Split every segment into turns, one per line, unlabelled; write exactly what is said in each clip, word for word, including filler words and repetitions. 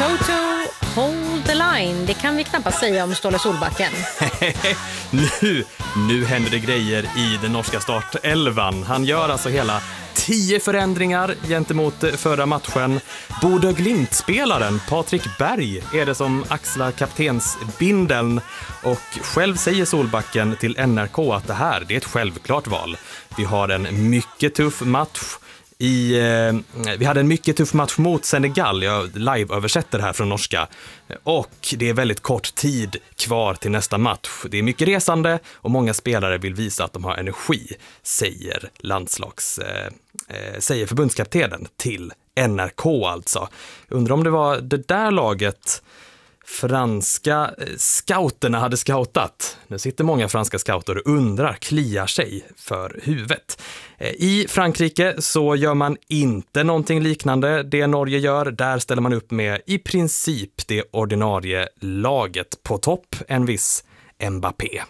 Toto, hold the line. Det kan vi knappast säga om Ståle Solbacken.
nu, nu händer det grejer i den norska startelvan. Han gör alltså hela tio förändringar gentemot förra matchen. Bodø Glimt-spelaren Patrik Berg är det som axlar kaptensbindeln, och själv säger Solbacken till N R K att det här det är ett självklart val. Vi har en mycket tuff match. I, eh, vi hade en mycket tuff match mot Senegal. Jag live-översätter här från norska. Och det är väldigt kort tid kvar till nästa match. Det är mycket resande och många spelare vill visa att de har energi, säger landslags eh, eh, säger förbundskaptenen till N R K alltså. Undrar om det var det där laget franska scouterna hade scoutat. Nu sitter många franska scouter och undrar, kliar sig för huvudet. I Frankrike så gör man inte någonting liknande det Norge gör. Där ställer man upp med i princip det ordinarie laget. På topp en viss Mbappé.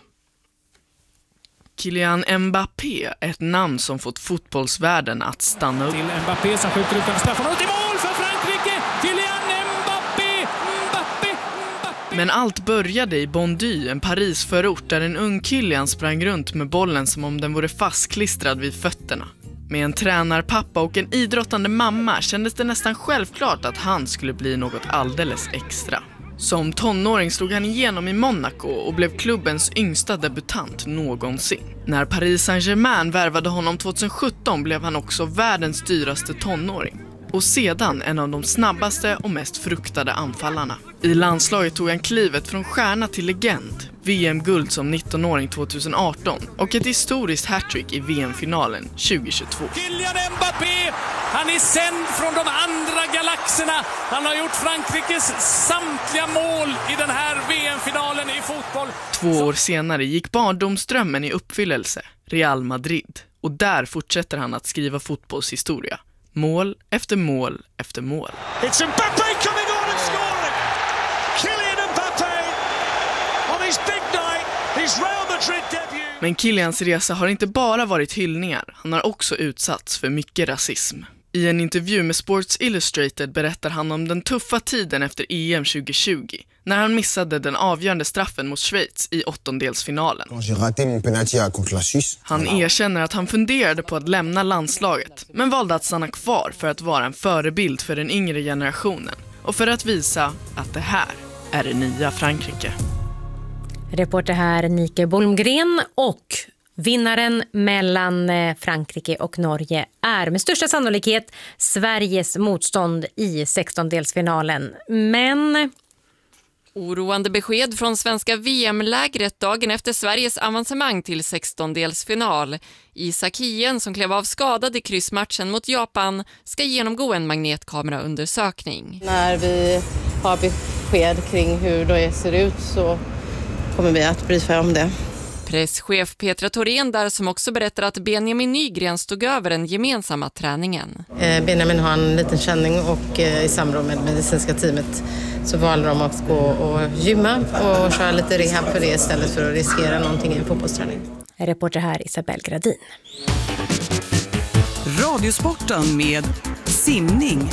Kylian Mbappé, ett namn som fått fotbollsvärlden att stanna upp.
Till Mbappé som skjuter utan straffen och till mål för Frankrike! Kylian Mbappé! Mbappé! Mbappé!
Men allt började i Bondy, en Parisförort där en ung Kylian sprang runt med bollen som om den vore fastklistrad vid fötterna. Med en tränarpappa och en idrottande mamma kändes det nästan självklart att han skulle bli något alldeles extra. Som tonåring slog han igenom i Monaco och blev klubbens yngsta debutant någonsin. När Paris Saint-Germain värvade honom tjugohundrasjutton blev han också världens dyraste tonåring. Och sedan en av de snabbaste och mest fruktade anfallarna. I landslaget tog han klivet från stjärna till legend. V M-guld som nittonåring tjugoarton och ett historiskt hattrick i V M-finalen tjugohundratjugotvå.
Kylian Mbappé, han är sänd från de andra galaxerna. Han har gjort Frankrikes samtliga mål i den här V M-finalen i fotboll.
Två år senare gick barndomsdrömmen i uppfyllelse, Real Madrid. Och där fortsätter han att skriva fotbollshistoria. Mål efter mål efter mål.
It's Mbappé coming on and scoring. Kylian Mbappé on his big night, his Real Madrid debut.
Men Kylians resa har inte bara varit hyllningar. Han har också utsatts för mycket rasism. I en intervju med Sports Illustrated berättar han om den tuffa tiden efter E M tjugohundratjugo när han missade den avgörande straffen mot Schweiz i åttondelsfinalen. Han erkänner att han funderade på att lämna landslaget men valde att stanna kvar för att vara en förebild för den yngre generationen och för att visa att det här är det nya Frankrike.
Reporter här Nike Bolmgren, och vinnaren mellan Frankrike och Norge är med största sannolikhet Sveriges motstånd i sextondelsfinalen. Men
oroande besked från svenska V M-lägret dagen efter Sveriges avancemang till sextondelsfinal. Isak Hien, som klev av skadad i kryssmatchen mot Japan, ska genomgå en magnetkameraundersökning.
När vi har besked kring hur det ser ut så kommer vi att briefa om det.
Presschef Petra Thorén där, som också berättar att Benjamin Nygren stod över den gemensamma träningen.
Benjamin har en liten känning och i samråd med medicinska teamet så valde de att gå och gymma och köra lite rehab för det istället för att riskera någonting i en fotbollsträning.
Reporter här Isabel Gradin.
Radiosporten med simning.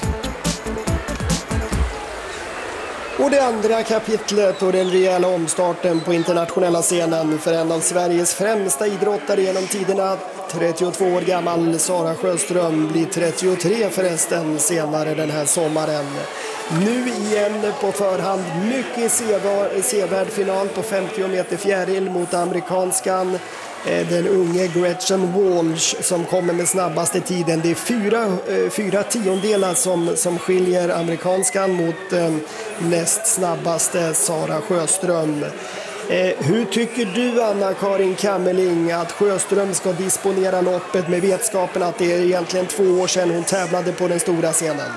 Och det andra kapitlet och den rejäla omstarten på internationella scenen för en av Sveriges främsta idrottare genom tiderna. trettiotvå år gammal Sara Sjöström blir trettiotre förresten senare den här sommaren. Nu igen på förhand mycket sevärd final på femtio meter fjäril mot amerikanskan. Den unge Gretchen Walsh som kommer med snabbaste tiden. Det är fyra, fyra tiondelar som, som skiljer amerikanskan mot eh, näst snabbaste Sara Sjöström. Eh, hur tycker du, Anna-Karin Kammerling, att Sjöström ska disponera loppet med vetskapen att det är egentligen två år sedan hon tävlade på den stora scenen?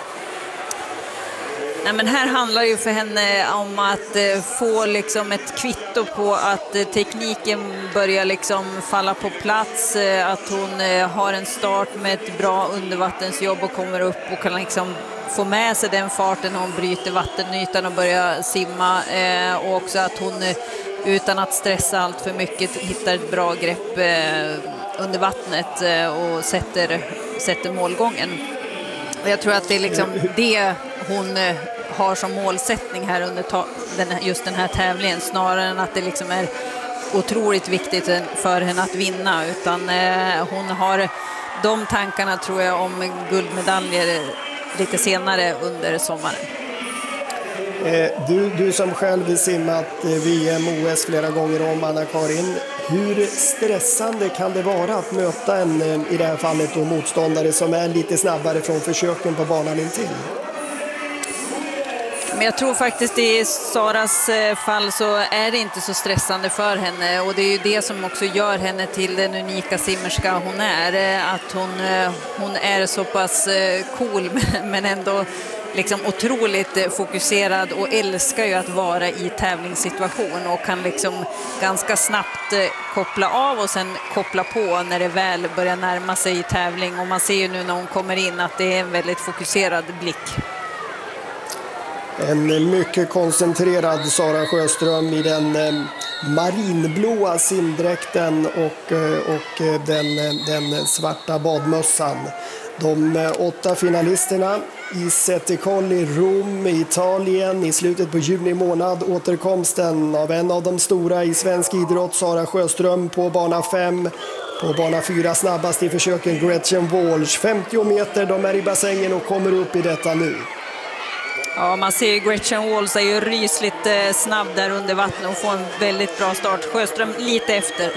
Nej, men här handlar ju för henne om att eh, få liksom ett kvitto på att eh, tekniken börjar liksom falla på plats, eh, att hon eh, har en start med ett bra undervattensjobb och kommer upp och kan liksom få med sig den farten när hon bryter vattenytan och börjar simma, eh, och också att hon eh, utan att stressa allt för mycket hittar ett bra grepp eh, under vattnet eh, och sätter, sätter målgången. Och jag tror att det är liksom det hon har som målsättning här under ta- den, just den här tävlingen, snarare än att det liksom är otroligt viktigt för henne att vinna, utan eh, hon har de tankarna, tror jag, om guldmedaljer lite senare under sommaren.
Du, du som själv simmat V M O S flera gånger om, Anna-Karin, hur stressande kan det vara att möta en, i det här fallet då, motståndare som är lite snabbare från försöken på banan intill?
Men jag tror faktiskt i Saras fall så är det inte så stressande för henne, och det är ju det som också gör henne till den unika simmerska hon är, att hon, hon är så pass cool men ändå liksom otroligt fokuserad och älskar ju att vara i tävlingssituation och kan liksom ganska snabbt koppla av och sen koppla på när det väl börjar närma sig i tävling, och man ser ju nu när hon kommer in att det är en väldigt fokuserad blick.
En mycket koncentrerad Sara Sjöström i den eh, marinblåa simdräkten och, eh, och den, den svarta badmössan. De eh, åtta finalisterna i Settikol i Rom, i Italien i slutet på juni månad. Återkomsten av en av de stora i svensk idrott, Sara Sjöström, på bana fem. På bana fyra snabbast i försöken Gretchen Walsh. femtio meter, de är i bassängen och kommer upp i detta nu.
Ja, man ser ju Gretchen Walsh är ju rysligt eh, snabb där under vattnet och får en väldigt bra start. Sjöström lite efter.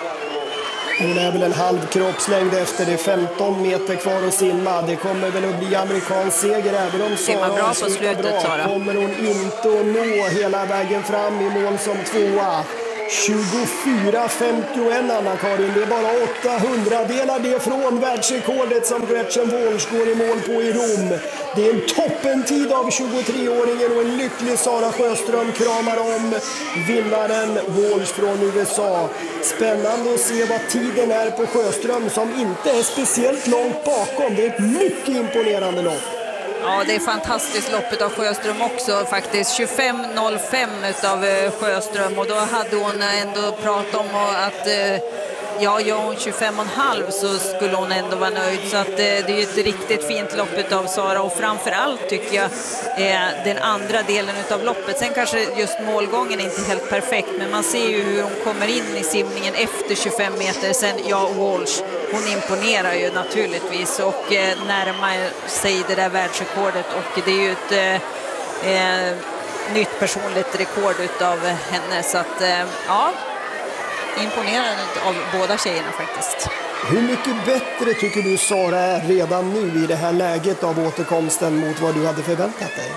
Hon är väl en halv kroppslängd efter, det är femton meter kvar att simma. Det kommer väl att bli amerikansk seger även om
Sara bra på slutet, bra. Sara.
Kommer hon inte att nå hela vägen fram i mål som tvåa. tjugofyra femtioen, Anna-Karin. Det är bara åtta hundradelar det från världsrekordet som Gretchen Walsh går i mål på i Rom. Det är en toppentid av tjugotreåringen och en lycklig Sara Sjöström kramar om vinnaren Walsh från U S A. Spännande att se vad tiden är på Sjöström som inte är speciellt långt bakom. Det är ett mycket imponerande lopp.
Ja, det är fantastiskt loppet av Sjöström också faktiskt. tjugofem noll fem utav Sjöström, och då hade hon ändå pratat om att ja, gör hon tjugofem och en halv så skulle hon ändå vara nöjd. Så att det är ju ett riktigt fint lopp av Sara, och framförallt tycker jag är den andra delen utav loppet. Sen kanske just målgången är inte helt perfekt, men man ser ju hur hon kommer in i simningen efter tjugofem meter. Sen, ja, Walsh, hon imponerar ju naturligtvis och eh, närmar sig det där världsrekordet, och det är ju ett eh, nytt personligt rekord utav henne. Så att eh, ja, imponerande av båda tjejerna faktiskt.
Hur mycket bättre tycker du Sara är redan nu i det här läget av återkomsten mot vad du hade förväntat dig?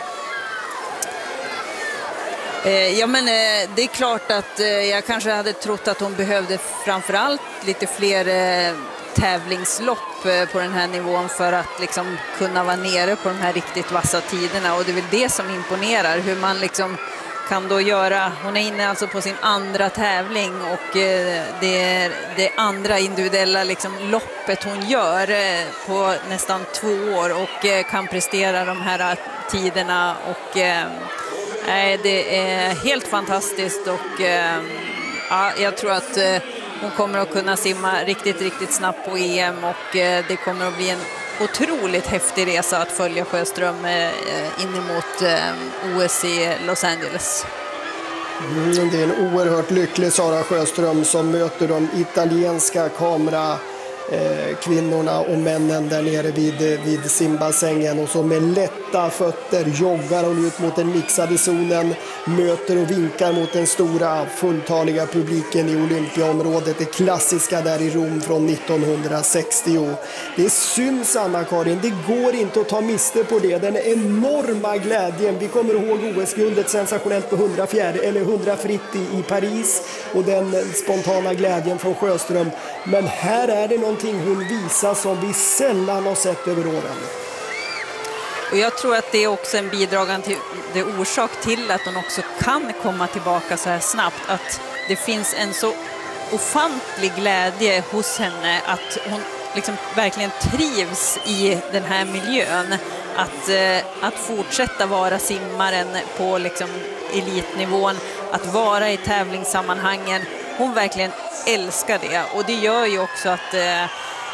Ja, men det är klart att jag kanske hade trott att hon behövde framförallt lite fler tävlingslopp på den här nivån för att liksom kunna vara nere på de här riktigt vassa tiderna, och det är väl det som imponerar, hur man liksom kan då göra. Hon är inne alltså på sin andra tävling, och det är det andra individuella liksom loppet hon gör på nästan två år och kan prestera de här tiderna, och Nej, det är helt fantastiskt, och eh, ja, jag tror att eh, hon kommer att kunna simma riktigt, riktigt snabbt på E M, och eh, det kommer att bli en otroligt häftig resa att följa Sjöström eh, in emot eh, O S i Los Angeles.
Mm, det är en oerhört lycklig Sara Sjöström som möter de italienska kamera Eh, kvinnorna och männen där nere vid, vid simbassängen, och så med lätta fötter joggar hon ut mot den mixade zonen, möter och vinkar mot den stora fulltaliga publiken i Olympiaområdet, det klassiska där i Rom från nittonhundrasextio. Det syns, Anna-Karin, det går inte att ta miste på det, den enorma glädjen. Vi kommer ihåg O S-guldet sensationellt på hundra fjärde eller hundra fritt i, i Paris, och den spontana glädjen från Sjöström, men här är det någonting hon visar som vi sällan har sett över åren.
Och jag tror att det är också en bidragande till, det orsak till att hon också kan komma tillbaka så här snabbt, att det finns en så ofantlig glädje hos henne, att hon liksom verkligen trivs i den här miljön, att, eh, att fortsätta vara simmaren på liksom elitnivån, att vara i tävlingssammanhangen. Hon verkligen älskar det, och det gör ju också att eh,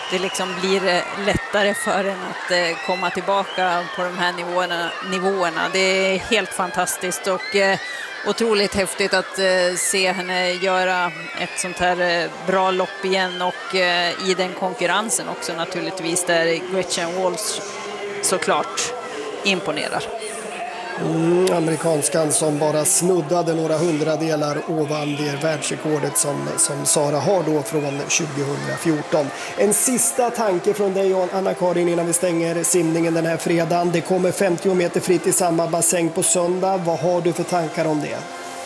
det liksom blir lättare för en att komma tillbaka på de här nivåerna. nivåerna. Det är helt fantastiskt och otroligt häftigt att se henne göra ett sånt här bra lopp igen och i den konkurrensen också naturligtvis där Gretchen Walsh såklart imponerar.
Mm, amerikanskan som bara snuddade några hundradelar ovan det världsrekordet som, som Sara har då från tjugohundrafjorton. En sista tanke från dig, Anna-Karin, innan vi stänger simningen den här fredagen. Det kommer femtio meter fritt i samma bassäng på söndag. Vad har du för tankar om det?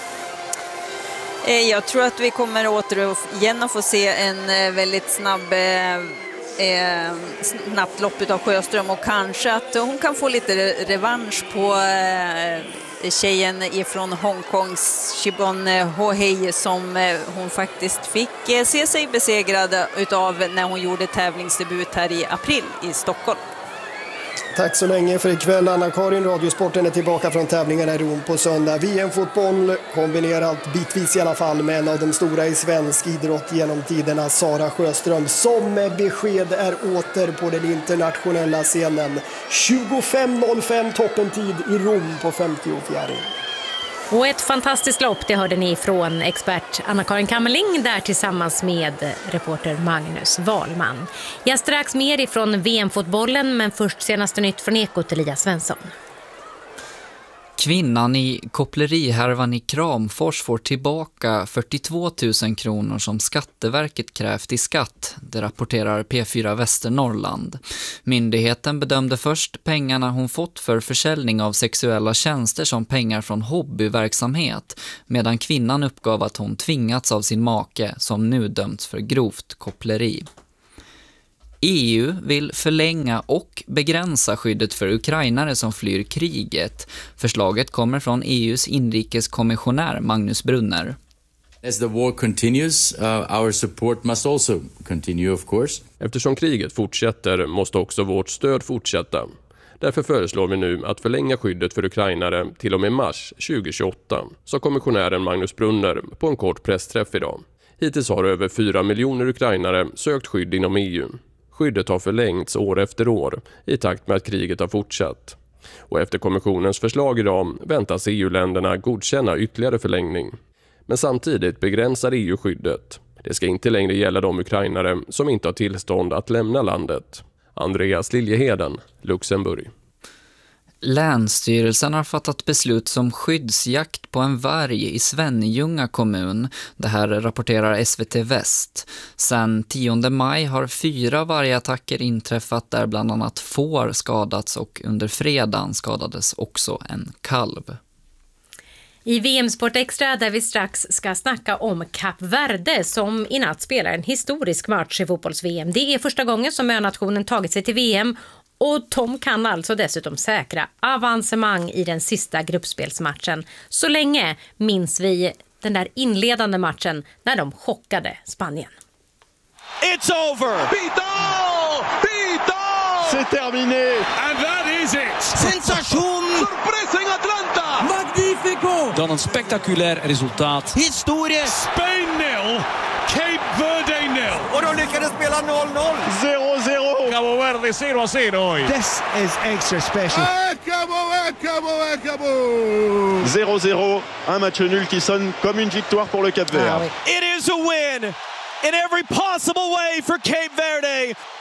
Jag tror att vi kommer återigen att få se en väldigt snabb Eh, snabbt lopp av Sjöström och kanske att hon kan få lite revansch på eh, tjejen ifrån Hongkongs Shibon Hohei som eh, hon faktiskt fick eh, se sig besegrad utav när hon gjorde tävlingsdebut här i april i Stockholm.
Tack så länge för ikväll, Anna-Karin. Radiosporten är tillbaka från tävlingarna i Rom på söndag. V M-fotboll kombinerat bitvis i alla fall med en av de stora i svensk idrott genom tiderna, Sara Sjöström, som med besked är åter på den internationella scenen. tjugofem noll fem toppentid i Rom på femtio fjärde.
Och ett fantastiskt lopp, det hörde ni från expert Anna-Karin Kammerling där tillsammans med reporter Magnus Wahlman. Jag strax mer ifrån V M-fotbollen, men först senaste nytt från Ekot, Elias Svensson.
Kvinnan i kopplerihervan i Kramfors får tillbaka fyrtiotvå tusen kronor som Skatteverket krävt i skatt, det rapporterar P fyra Västernorrland. Myndigheten bedömde först pengarna hon fått för försäljning av sexuella tjänster som pengar från hobbyverksamhet, medan kvinnan uppgav att hon tvingats av sin make som nu dömts för grovt koppleri. E U vill förlänga och begränsa skyddet för ukrainare som flyr kriget. Förslaget kommer från E U:s inrikeskommissionär Magnus Brunner.
As the war continues, uh, our support must also continue, of course.
Eftersom kriget fortsätter måste också vårt stöd fortsätta. Därför föreslår vi nu att förlänga skyddet för ukrainare till och med mars tjugohundratjugoåtta, sa kommissionären Magnus Brunner på en kort pressträff idag. Hittills har över fyra miljoner ukrainare sökt skydd inom E U. Skyddet har förlängts år efter år i takt med att kriget har fortsatt. Och efter kommissionens förslag idag väntas E U-länderna godkänna ytterligare förlängning. Men samtidigt begränsar E U skyddet. Det ska inte längre gälla de ukrainare som inte har tillstånd att lämna landet. Andreas Liljeheden, Luxemburg.
Länsstyrelsen har fattat beslut som skyddsjakt på en varg i Svenljunga kommun. Det här rapporterar S V T Väst. Sen tionde maj har fyra vargattacker inträffat där bland annat får skadats och under fredagen skadades också en kalv.
I V M Sport Extra där vi strax ska snacka om Kap Verde som i natt spelar en historisk match i fotbolls-V M. Det är första gången som önationen tagit sig till V M och Tom kan alltså dessutom säkra avancemang i den sista gruppspelsmatchen. Så länge minns vi den där inledande matchen när de chockade Spanien.
It's over! Vidal! Vidal!
C'est terminé!
And that is it!
Sensation!
Surprising Atlanta!
Magnifico!
Dan een spectaculair resultaat.
Historie!
Spain nil, Cape Verde nil.
Och de lyckades spela noll noll! zero zero!
Cabo Verde zero a zero.
This is extra special. Acabou, acabou, acabou! zero zero, un match nul qui sonne comme une victoire pour le Cap Vert.
It is a win in every possible way for Cape Verde.